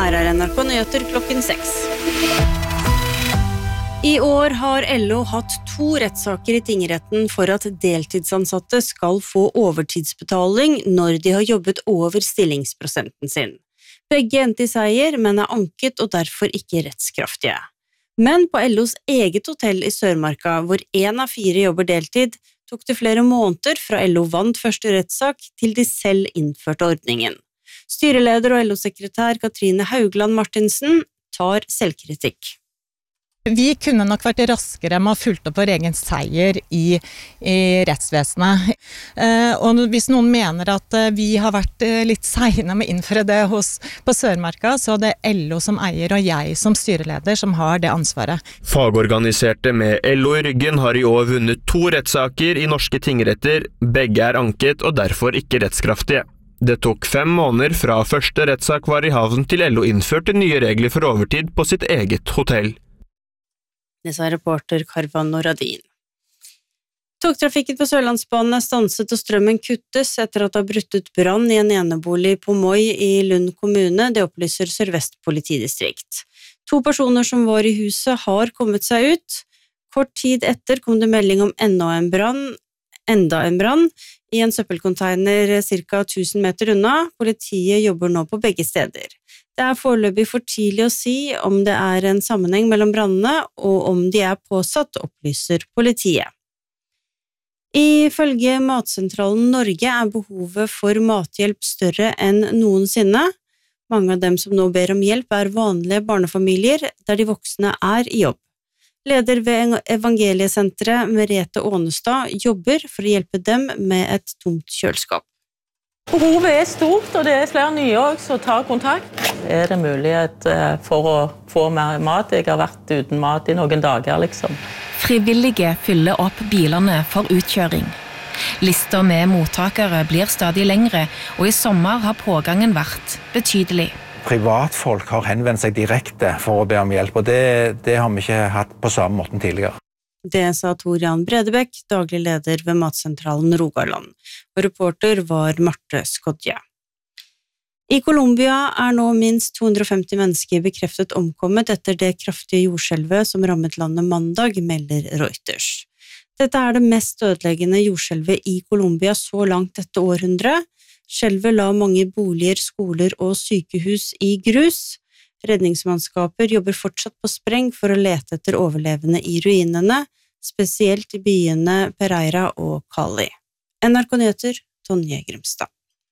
Her NRK Nyheter klokken 6. I år har LO hatt 2 rettssaker i tingretten for at deltidsansatte skal få overtidsbetaling når de har jobbet over stillingsprosenten sin. Begge endte i seier, men er anket og derfor ikke rettskraftige. Men på LOs eget hotell i Sørmarka, hvor 1 av 4 jobber deltid, tok det flere måneder fra LO vant første rettssak til de selv innførte ordningen. Styreleder og LO-sekretær Katrine Haugland Martinsen tar selvkritikk. Vi kunne nok vært raskere med å fulgt opp vår egen seier i rettsvesenet. Og hvis noen mener at vi har vært litt sene med å innføre det på Sørmarka, så er det LO som eier og jeg som styreleder som har det ansvaret. Fagorganiserte med LO i ryggen har i år vunnet 2 rettssaker i norske tingretter. Begge er anket og derfor ikke rettskraftige. Det tok 5 måneder fra første rettssak var i havn til LO innførte nye regler for overtid på sitt eget hotell. Det sa reporter Karvan Noradin. Togtrafikken på Sørlandsbanen er stanset og strømmen kuttes etter at det har brutt ut brann i en enebolig på Moi i Lund kommune, det opplyser Sør-Vest politidistrikt. 2 personer som var i huset har kommet seg ut. Kort tid etter kom det melding om enda en brann i en søppelcontainer ca. 1000 meter unna. Politiet jobber nå på begge steder. Det er foreløpig for tidlig å si om det er en sammenheng mellom brannene og om de er påsatt, opplyser politiet. Ifølge Matsentralen Norge er behovet for mathjelp større enn noensinne. Mange av dem som nå ber om hjelp er vanlige barnefamilier der de voksne er i jobb. Leder ved Evangeliesenteret Merete Ånestad jobber for å hjelpe dem med et tomt kjøleskap. Behovet er stort, og det er flere nye også som tar kontakt. Er det mulighet for å få mer mat? Jeg har vært uten mat i noen dager, liksom. Frivillige fyller opp bilene for utkjøring. Lister med mottakere blir stadig lengre, og i sommer har pågangen vært betydelig. Privatfolk har henvendt seg direkte for å be om hjelp, og det har vi ikke hatt på samme måten tidligere. Det sa Tor Jan Bredebekk, daglig leder ved Matsentralen Rogaland, og reporter var Marte Skodje. I Colombia er nå minst 250 mennesker bekreftet omkommet etter det kraftige jordskjelvet som rammet landet mandag, melder Reuters. Dette er det mest ødeleggende jordskjelvet i Colombia så langt dette århundret. Skjelvet la mange boliger, skoler og sykehus i grus. Redningsmannskaper jobber fortsatt på spreng for å lete etter overlevende i ruinene, spesielt i byene Pereira og Cali. NRK Nyheter, Tonje Grimstad.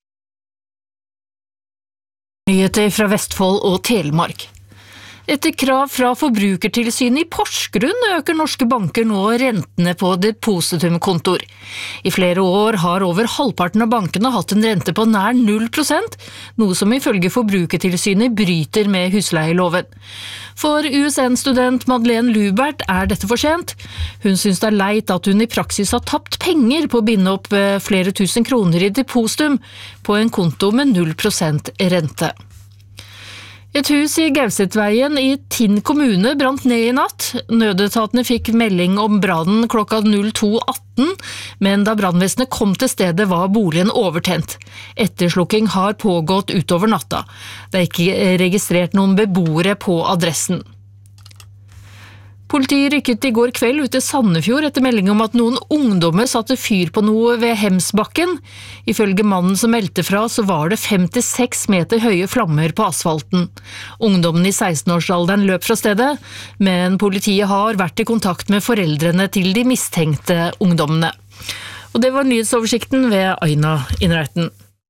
Nyheter fra Vestfold og Telemark. Etter krav fra Forbrukertilsynet i Porsgrunn øker norske banker nå rentene på depositumkontor. I flere år har over halvparten av bankene hatt en rente på nær 0%, noe som ifølge Forbrukertilsynet bryter med husleieloven. For USN-student Madeleine Lubert er dette for sent. Hun synes det er leit at hun i praksis har tapt penger på å binde opp flere tusen kroner i depositum på en konto med 0% rente. Et hus i Gausethveien i Tinn kommune brant ned i natt. Nødetatene fikk melding om brannen klokka 02:18, men da brannvesenet kom til stedet var boligen overtent. Etterslukking har pågått utover natta. Det er ikke registrert noen beboere på adressen. Politiet rykket i går kveld ut til Sandefjord etter melding om at noen ungdommer satte fyr på noe ved Hemsbakken. Ifølge mannen som meldte fra så var det 56 meter høye flammer på asfalten. Ungdommen i 16-årsalderen løp fra stedet, men politiet har vært i kontakt med foreldrene til de mistenkte ungdommene. Og det var nyhetsoversikten ved Aina Innreiten.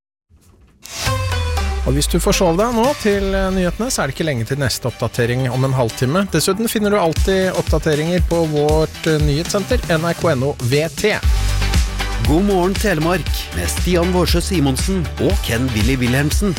Og hvis du forsov deg nå til nyhetene, så er det ikke lenge til neste oppdatering om en halvtime. Dessuten finner du alltid oppdateringer på vårt nyhetssenter, NRK.no VT. God morgen Telemark med Stian Vårsø Simonsen og Ken Willy Wilhelmsen.